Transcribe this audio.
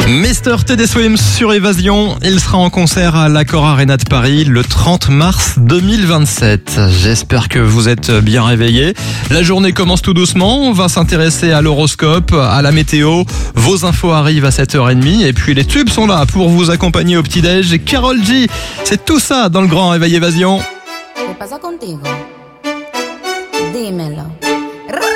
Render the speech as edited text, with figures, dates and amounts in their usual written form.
Mr. Teddy Swims sur Évasion, il sera en concert à l'Accor Arena de Paris le 30 mars 2027. J'espère que vous êtes bien réveillés. La journée commence tout doucement, on va s'intéresser à l'horoscope, à la météo. Vos infos arrivent à 7h30 et puis les tubes sont là pour vous accompagner au petit-déj. Karol G, c'est tout ça dans le Grand Réveil Évasion. ¿Qué pasa contigo? Dímelo.